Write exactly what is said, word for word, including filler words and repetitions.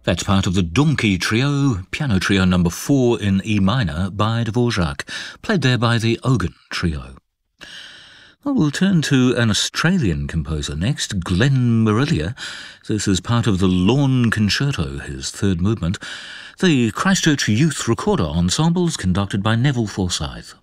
That's part of the Donkey Trio, piano trio number four in E minor by Dvorak, played there by the Ogun Trio. Well, we'll turn to an Australian composer next, Glenn Morelia. This is part of the Lawn Concerto, his third movement. The Christchurch Youth Recorder Ensemble is conducted by Neville Forsyth.